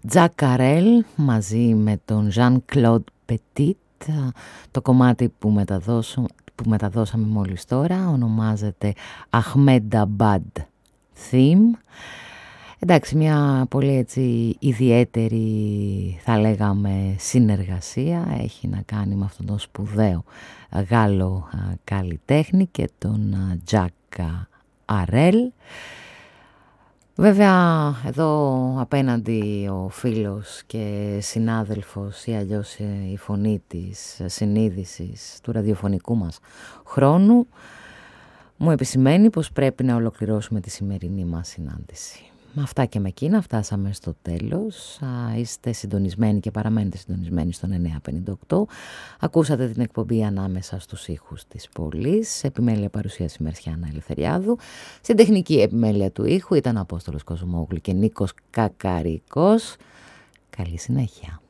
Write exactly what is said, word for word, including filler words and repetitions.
Jack Arel μαζί με τον Jean-Claude Petit. Το κομμάτι που, μεταδώσω, που μεταδώσαμε μόλις τώρα ονομάζεται Ahmedabad Theme. Εντάξει, μια πολύ έτσι ιδιαίτερη, θα λέγαμε, συνεργασία έχει να κάνει με αυτόν τον σπουδαίο Γάλλο καλλιτέχνη και τον Jack Arel. Βέβαια εδώ απέναντι ο φίλος και συνάδελφος ή αλλιώς η φωνή της συνείδησης του ραδιοφωνικού μας χρόνου μου επισημαίνει πως πρέπει να ολοκληρώσουμε τη σημερινή μας συνάντηση. Με αυτά και με εκείνα φτάσαμε στο τέλος. Α, είστε συντονισμένοι και παραμένετε συντονισμένοι στον εννιακόσια πενήντα οκτώ. Ακούσατε την εκπομπή Ανάμεσα στους ήχους της πόλης. Επιμέλεια παρουσίαση Μερσιάνα Ελευθεριάδου. Στην τεχνική επιμέλεια του ήχου ήταν ο Απόστολος Κοσμόγλου και Νίκος Κακαρικός. Καλή συνέχεια.